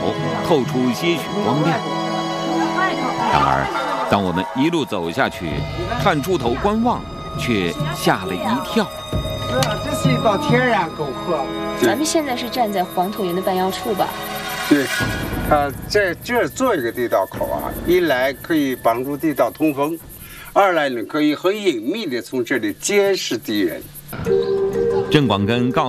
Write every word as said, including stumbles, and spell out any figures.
透出些许光亮。然而，当我们一路走下去，探出头观望，却吓了一跳。 这是一道天然沟壑。 咱们现在是站在黄土岩的半腰处吧？ 对，它在这儿做一个地道口啊，一来可以帮助地道通风，二来呢可以很隐秘的从这里监视敌人。 郑广根告